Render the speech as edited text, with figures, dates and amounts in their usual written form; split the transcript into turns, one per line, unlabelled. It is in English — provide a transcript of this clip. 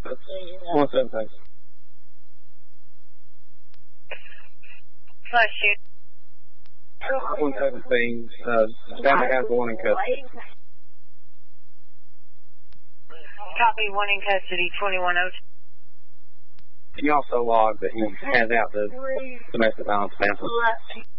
One seven, thanks.
Flush you.
117, down to house, one in custody.
Copy, one in custody, 2102.
You also log that he has out the domestic violence pamphlet.